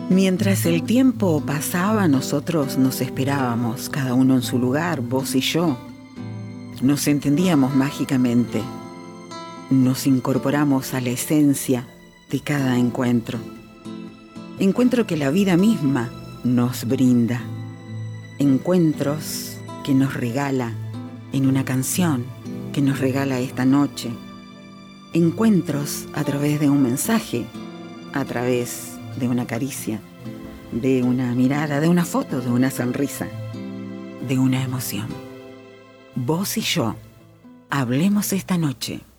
Mientras el tiempo pasaba, nosotros nos esperábamos, cada uno en su lugar, vos y yo. Nos entendíamos mágicamente. Nos incorporamos a la esencia de cada encuentro. Encuentro que la vida misma nos brinda. Encuentros que nos regala en una canción que nos regala esta noche. Encuentros a través de un mensaje, a través de una caricia, de una mirada, de una foto, de una sonrisa, de una emoción. Vos y yo, hablemos esta noche.